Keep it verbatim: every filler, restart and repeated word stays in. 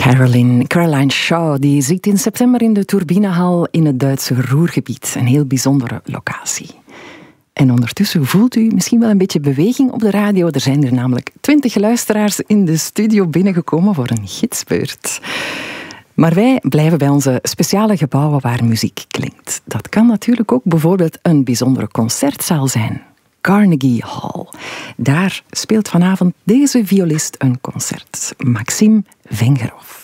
Caroline, Caroline Shaw, die zingt in september in de Turbinehal in het Duitse Ruhrgebied. Een heel bijzondere locatie. En ondertussen voelt u misschien wel een beetje beweging op de radio. Er zijn er namelijk twintig luisteraars in de studio binnengekomen voor een gidsbeurt. Maar wij blijven bij onze speciale gebouwen waar muziek klinkt. Dat kan natuurlijk ook bijvoorbeeld een bijzondere concertzaal zijn. Carnegie Hall. Daar speelt vanavond deze violist een concert. Maxim Vengerov.